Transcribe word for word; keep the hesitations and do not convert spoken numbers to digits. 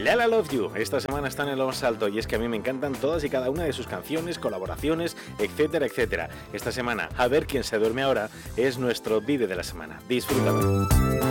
Lala Love You, esta semana está en lo más alto y es que a mí me encantan todas y cada una de sus canciones, colaboraciones, etcétera, etcétera. Esta semana, A ver quién se duerme ahora, es nuestro vídeo de la semana. Disfrútalo.